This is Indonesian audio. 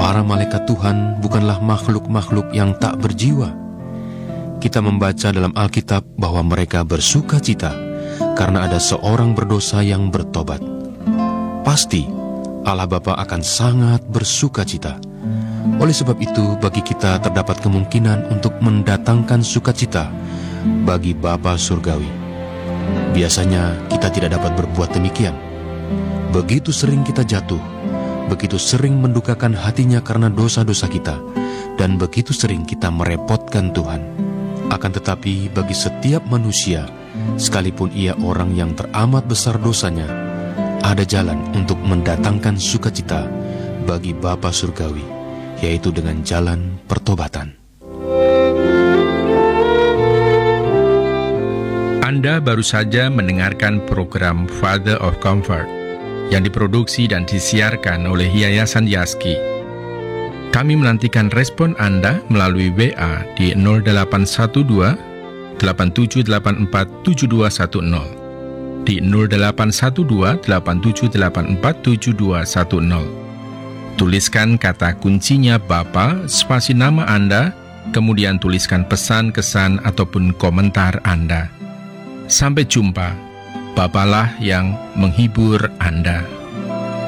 para malaikat Tuhan bukanlah makhluk-makhluk yang tak berjiwa. Kita membaca dalam Alkitab bahwa mereka bersuka cita karena ada seorang berdosa yang bertobat. Pasti Allah Bapa akan sangat bersuka cita. Oleh sebab itu, bagi kita terdapat kemungkinan untuk mendatangkan sukacita bagi Bapa Surgawi. Biasanya kita tidak dapat berbuat demikian. Begitu sering kita jatuh, begitu sering mendukakan hatinya karena dosa-dosa kita, dan begitu sering kita merepotkan Tuhan. Akan tetapi bagi setiap manusia, sekalipun ia orang yang teramat besar dosanya, ada jalan untuk mendatangkan sukacita bagi Bapa Surgawi, yaitu dengan jalan pertobatan. Anda baru saja mendengarkan program Father of Comfort yang diproduksi dan disiarkan oleh Yayasan Yaski. Kami menantikan respon Anda melalui WA di 0812 8784 7210, di 0812 8784 7210. Tuliskan kata kuncinya Bapa, spasi nama Anda, kemudian tuliskan pesan, kesan, ataupun komentar Anda. Sampai jumpa. Bapalah yang menghibur Anda.